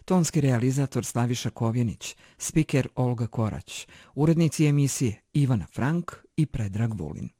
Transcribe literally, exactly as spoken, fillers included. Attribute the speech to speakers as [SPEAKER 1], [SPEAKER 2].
[SPEAKER 1] tonski realizator Slaviša Kovjenić, spiker Olga Korać, urednici emisije Ivana Frank i Predrag Vulin.